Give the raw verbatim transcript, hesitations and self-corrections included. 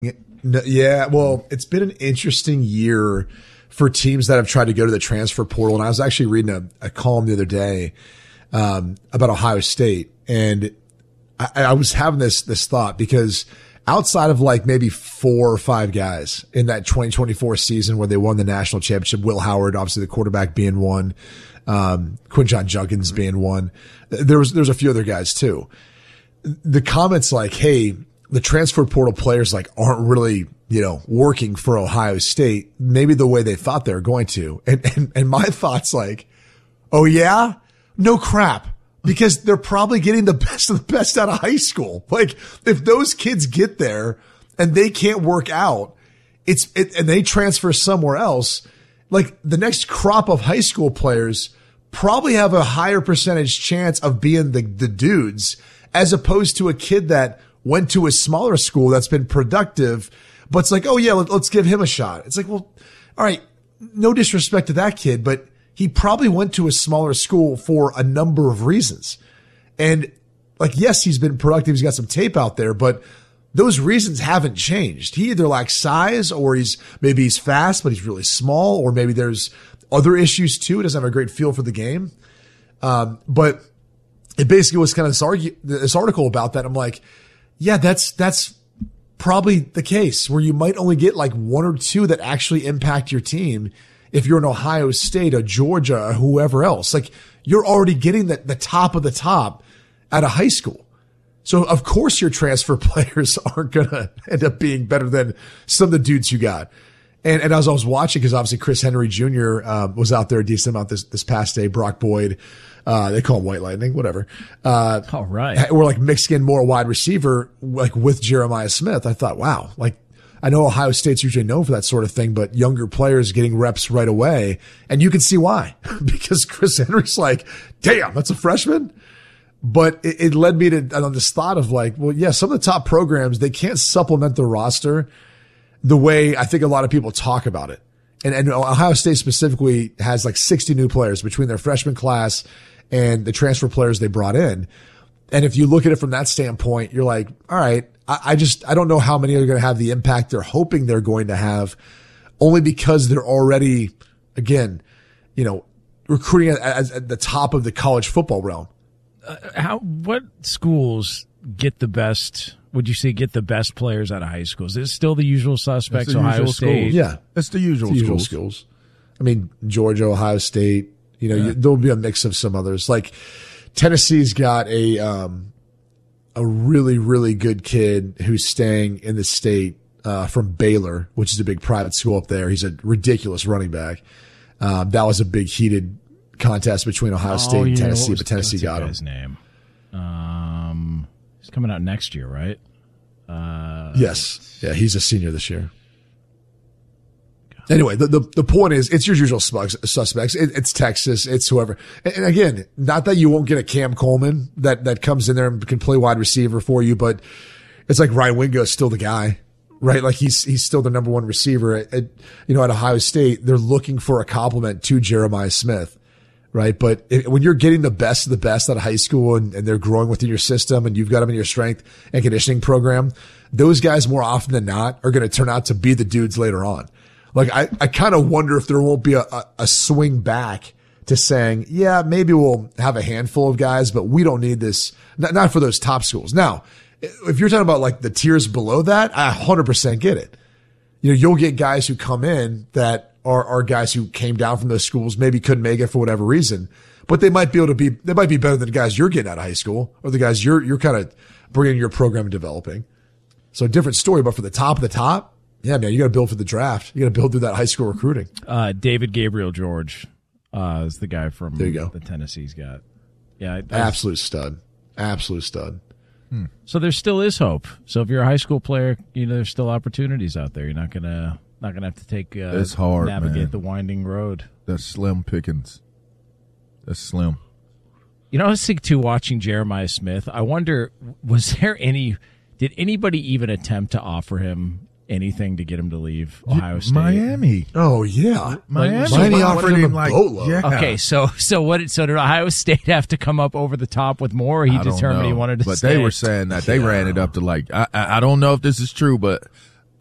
Yeah, well, it's been an interesting year for teams that have tried to go to the transfer portal. And I was actually reading a, a column the other day um, about Ohio State, and I, I was having this this thought because outside of like maybe four or five guys in that twenty twenty-four season where they won the national championship, Will Howard, obviously the quarterback, being one, um, Quinshon Judkins being one. There was there's a few other guys too. The comments like, hey, the transfer portal players like aren't really, you know, working for Ohio State, maybe the way they thought they were going to. And, and, and my thoughts like, oh yeah, no crap, because they're probably getting the best of the best out of high school. Like if those kids get there and they can't work out, it's, it, and they transfer somewhere else, like the next crop of high school players probably have a higher percentage chance of being the, the dudes as opposed to a kid that went to a smaller school that's been productive, but it's like, oh yeah, let, let's give him a shot. It's like, well, all right, no disrespect to that kid, but he probably went to a smaller school for a number of reasons. And like, yes, he's been productive. He's got some tape out there, but those reasons haven't changed. He either lacks size or he's, maybe he's fast, but he's really small, or maybe there's other issues too. He doesn't have a great feel for the game. Um, but it basically was kind of this, argue, this article about that. I'm like, yeah, that's, that's probably the case where you might only get like one or two that actually impact your team. If you're an Ohio State, a Georgia, or whoever else, like you're already getting the, the top of the top at a high school. So of course your transfer players aren't going to end up being better than some of the dudes you got. And, and as I was watching, cause obviously Chris Henry Junior Um, was out there a decent amount this, this past day. Brock Boyd, uh, they call him White Lightning, whatever. Uh, all right. We're like mixing in more wide receiver, like with Jeremiah Smith. I thought, wow, like I know Ohio State's usually known for that sort of thing, but younger players getting reps right away. And you can see why, because Chris Henry's like, damn, that's a freshman. But it, it led me to on this thought of like, well, yeah, some of the top programs, they can't supplement their roster the way I think a lot of people talk about it. And, and Ohio State specifically has like sixty new players between their freshman class and the transfer players they brought in. And if you look at it from that standpoint, you're like, all right, I, I just, I don't know how many are going to have the impact they're hoping they're going to have, only because they're already, again, you know, recruiting at, at, at the top of the college football realm. Uh, how, what schools get the best, would you say get the best players out of high schools? Is it still the usual suspects, the Ohio usual State? Schools. Yeah. It's the usual, it's the usual schools. schools. I mean, Georgia, Ohio State, you know, yeah. you, there'll be a mix of some others. Like Tennessee's got a, um, a really, really good kid who's staying in the state, uh, from Baylor, which is a big private school up there. He's a ridiculous running back. Um, that was a big heated contest between Ohio State oh, and yeah. Tennessee, was, but Tennessee got him. His name. Um, he's coming out next year, right? Uh, yes. Yeah. He's a senior this year. Anyway, the, the, the point is, it's your usual suspects. It, it's Texas. It's whoever. And, and again, not that you won't get a Cam Coleman that, that comes in there and can play wide receiver for you, but it's like Ryan Wingo is still the guy, right? Like he's, he's still the number one receiver at, at, you know, at Ohio State. They're looking for a compliment to Jeremiah Smith, right? But it, when you're getting the best of the best out of high school and, and they're growing within your system and you've got them in your strength and conditioning program, those guys more often than not are going to turn out to be the dudes later on. Like, I, I kind of wonder if there won't be a, a, a swing back to saying, yeah, maybe we'll have a handful of guys, but we don't need this, not, not for those top schools. Now, if you're talking about like the tiers below that, I one hundred percent get it. You know, you'll get guys who come in that are, are guys who came down from those schools, maybe couldn't make it for whatever reason, but they might be able to be, they might be better than the guys you're getting out of high school or the guys you're, you're kind of bringing your program and developing. So a different story, but for the top of the top, yeah, man, you got to build for the draft. You got to build through that high school recruiting. Uh, David Gabriel George uh, is the guy from there you go. the Tennessee's got. Yeah, I, I absolute stud, absolute stud. Hmm. So there still is hope. So if you're a high school player, you know there's still opportunities out there. You're not gonna not gonna have to take uh, it's hard, navigate man. the winding road. That's slim pickings. That's slim. You know, I was thinking too, watching Jeremiah Smith. I wonder, was there any? Did anybody even attempt to offer him anything to get him to leave Ohio State? Miami. Oh yeah, Miami. So Miami offered him a like, boatload. Yeah. Okay, so so what? So did Ohio State have to come up over the top with more? Or he I don't determined know. he wanted to but stay. they were saying that they yeah. ran it up to like I, I I don't know if this is true, but